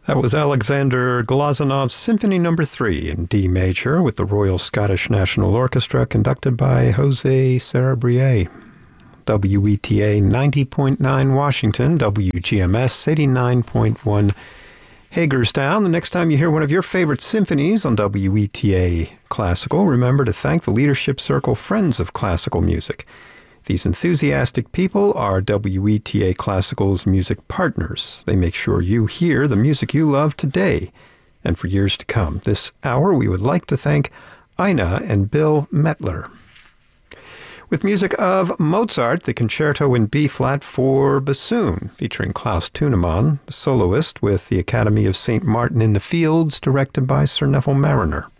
That was Alexander Glazanov's Symphony No. 3 in D major with the Royal Scottish National Orchestra conducted by Jose Sarabrier. WETA 90.9 Washington, WGMS 89.1 Hagerstown. The next time you hear one of your favorite symphonies on WETA Classical, remember to thank the Leadership Circle Friends of Classical Music. These enthusiastic people are WETA Classical's music partners. They make sure you hear the music you love today and for years to come. This hour, we would like to thank Ina and Bill Metler. With music of Mozart, the Concerto in B-flat for bassoon, featuring Klaus Thunemann, the soloist with the Academy of St. Martin in the Fields, directed by Sir Neville Marriner.